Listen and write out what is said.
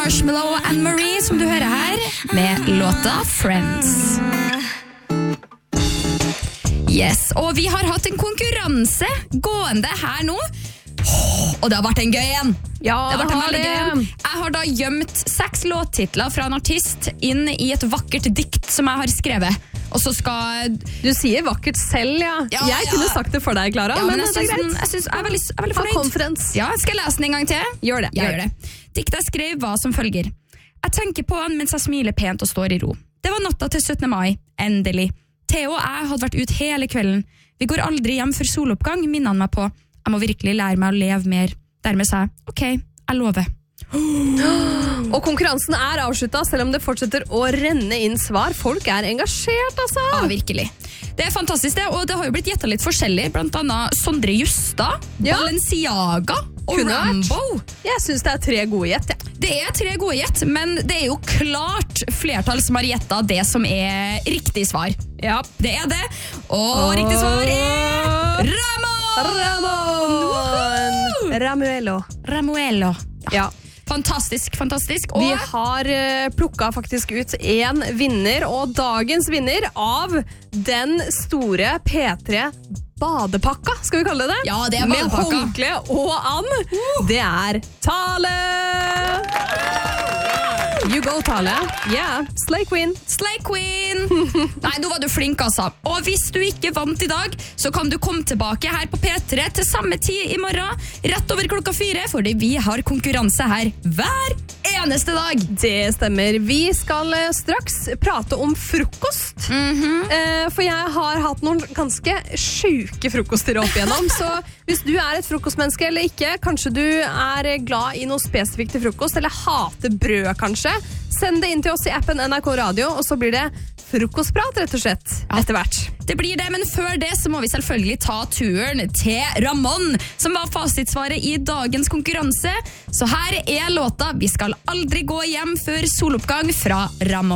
Marshmello og Anne-Marie som du hører her med låta Friends. Yes, og vi har hatt en konkurranse gående her nå. Og det har vært en gøy en. Ja, det har vært en veldig gøy en. Jeg har da gjemt 6 låttitler fra en artist inn i et vakkert dikt som jeg har skrevet. Og så skal... Du sier vakkert selv, ja. Jeg kunne sagt det for deg, Clara, men det er greit. Jeg er veldig fornøyd. Conference. Ja, skal jeg lese den en gang til? Gjør det. Gjør det. Diktet jeg skrev var som følger. Jeg tenker på han mens jeg smiler pent og står i ro. Det var natta til 17. mai, endelig. Theo og jeg hadde vært ut hele kvelden. Vi går aldri hjem før soloppgang, minner han meg på. Jeg må virkelig lære meg å leve mer. Dermed sa jeg, ok, jeg lover. Og konkurransen er avsluttet, selv om det fortsetter å renne inn svar. Folk er engasjert, altså. Ja, virkelig. Det er fantastisk det, og det har jo blitt gjettet litt forskjellig, blant annet Sondre Justad, Balenciaga og Rambo. Jeg synes det er 3 gode gjett, ja. Det er 3 gode gjett, men det er jo klart flertall som har gjettet det som er riktig svar. Ja, det er det. Og riktig svar er Ramuelo. Ja. Fantastisk. Og vi har plukket faktisk ut en vinner, og dagens vinner av den store P3 badepakka, skal vi kalle det? Ja, det er badepakka. Med håndkle og and. Det er Tale! You go, Tale. Yeah, Slay Queen. Nei, nå var du flink, altså. Og hvis du ikke vant i dag, så kan du komme tilbake her på P3 til samme tid i morgen, rett over 4:00, fordi vi har konkurranse her hver eneste dag. Det stemmer. Vi skal straks prate om frokost. For jeg har hatt noen ganske syke frokoster opp igjennom, så hvis du er et frokostmenneske eller ikke, kanskje du er glad i noe spesifikt til frokost, eller hater brød kanskje, send det inn til oss i appen NRK Radio, og så blir det frokostprat, rett og slett, etter hvert. Det blir det, men før det så må vi selvfølgelig ta turen til Ramón, som var fasitsvaret i dagens konkurranse. Så her er låta «Vi skal aldri gå hjem før soloppgang» fra Ramón.